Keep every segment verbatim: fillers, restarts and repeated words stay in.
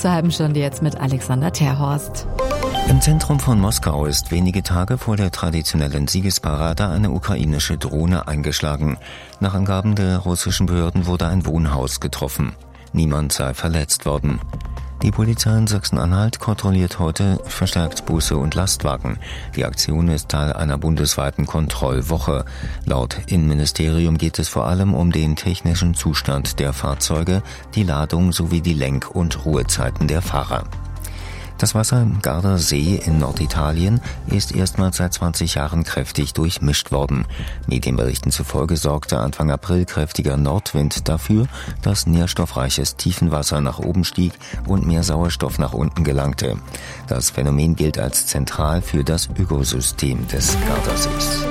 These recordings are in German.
zur halben Stunde jetzt mit Alexander Terhorst. Im Zentrum von Moskau ist wenige Tage vor der traditionellen Siegesparade eine ukrainische Drohne eingeschlagen. Nach Angaben der russischen Behörden wurde ein Wohnhaus getroffen. Niemand sei verletzt worden. Die Polizei in Sachsen-Anhalt kontrolliert heute verstärkt Busse und Lastwagen. Die Aktion ist Teil einer bundesweiten Kontrollwoche. Laut Innenministerium geht es vor allem um den technischen Zustand der Fahrzeuge, die Ladung sowie die Lenk- und Ruhezeiten der Fahrer. Das Wasser im Gardasee in Norditalien ist erstmals seit zwanzig Jahren kräftig durchmischt worden. Medienberichten zufolge sorgte Anfang April kräftiger Nordwind dafür, dass nährstoffreiches Tiefenwasser nach oben stieg und mehr Sauerstoff nach unten gelangte. Das Phänomen gilt als zentral für das Ökosystem des Gardasees.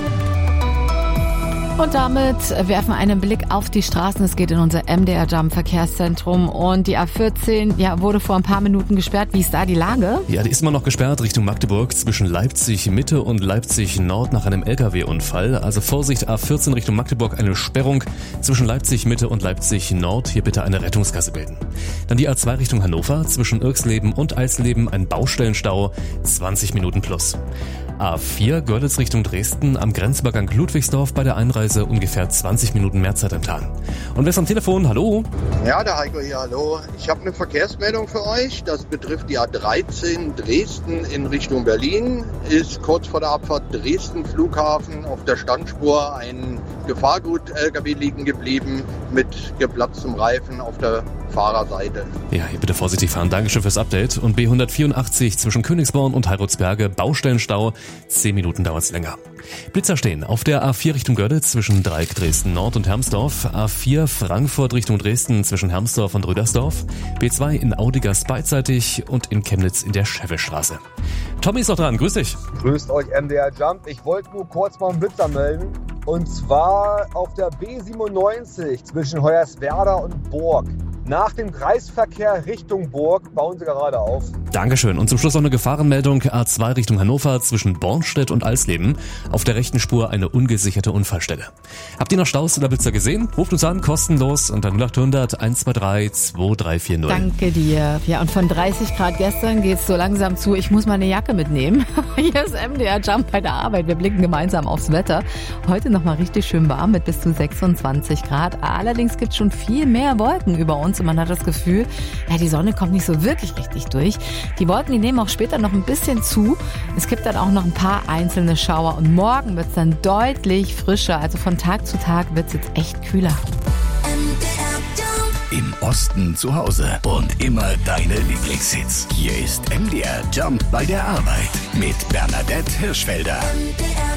Und damit werfen wir einen Blick auf die Straßen. Es geht in unser M D R Jump Verkehrszentrum und die A vierzehn ja, wurde vor ein paar Minuten gesperrt. Wie ist da die Lage? Ja, die ist immer noch gesperrt Richtung Magdeburg zwischen Leipzig Mitte und Leipzig Nord nach einem L K W-Unfall. Also Vorsicht, A vierzehn Richtung Magdeburg eine Sperrung zwischen Leipzig Mitte und Leipzig Nord. Hier bitte eine Rettungsgasse bilden. Dann die A zwei Richtung Hannover zwischen Irxleben und Eisleben ein Baustellenstau, zwanzig Minuten plus. A vier Görlitz Richtung Dresden am Grenzübergang Ludwigsdorf bei der Einreise ungefähr zwanzig Minuten mehr Zeit im Plan. Und wer ist am Telefon? Hallo? Ja, der Heiko hier, hallo. Ich habe eine Verkehrsmeldung für euch. Das betrifft die A dreizehn Dresden in Richtung Berlin. Ist kurz vor der Abfahrt Dresden Flughafen auf der Standspur ein Gefahrgut-L K W liegen geblieben mit geplatztem Reifen auf der Fahrerseite. Ja, hier bitte vorsichtig fahren. Dankeschön fürs Update. Und B hundertvierundachtzig zwischen Königsborn und Heilbronnsberge Baustellenstau. zehn Minuten dauert's länger. Blitzer stehen auf der A vier Richtung Görlitz zwischen Dreieck Dresden Nord und Hermsdorf. A vier Frankfurt Richtung Dresden zwischen Hermsdorf und Rüdersdorf. B zwei in Audigast beidseitig und in Chemnitz in der Schäffelstraße. Tommy ist noch dran. Grüß dich. Grüßt euch M D R Jump. Ich wollte nur kurz mal einen Blitzer melden. Und zwar auf der B siebenundneunzig zwischen Hoyerswerda und Burg. Nach dem Kreisverkehr Richtung Burg bauen sie gerade auf. Dankeschön. Und zum Schluss noch eine Gefahrenmeldung. A zwei Richtung Hannover zwischen Bornstedt und Alsleben. Auf der rechten Spur eine ungesicherte Unfallstelle. Habt ihr noch Staus oder Blitzer gesehen? Ruft uns an, kostenlos unter null acht hundert eins zwei drei zwei drei vier null. Danke dir. Ja, und von dreißig Grad gestern geht's so langsam zu, ich muss meine Jacke mitnehmen. Hier ist M D R Jump bei der Arbeit. Wir blicken gemeinsam aufs Wetter. Heute nochmal richtig schön warm mit bis zu sechsundzwanzig Grad. Allerdings gibt's schon viel mehr Wolken über uns. Und man hat das Gefühl, ja, die Sonne kommt nicht so wirklich richtig durch. Die Wolken, die nehmen auch später noch ein bisschen zu. Es gibt dann auch noch ein paar einzelne Schauer. Und morgen wird es dann deutlich frischer. Also von Tag zu Tag wird es jetzt echt kühler. Im Osten zu Hause und immer deine Lieblingshits. Hier ist M D R Jump bei der Arbeit mit Bernadette Hirschfelder.